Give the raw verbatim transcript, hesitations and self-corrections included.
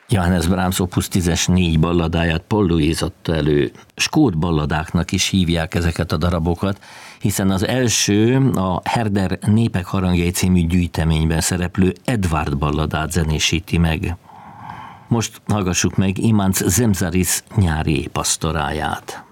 Johannes Brahms Opus tízes négy balladáját Paul Louise adta elő. Skót balladáknak is hívják ezeket a darabokat, hiszen az első a Herder Népek harangjai című gyűjteményben szereplő Edvard balladát zenésíti meg. Most hallgassuk meg Imants Zemzaris nyári épasztoráját.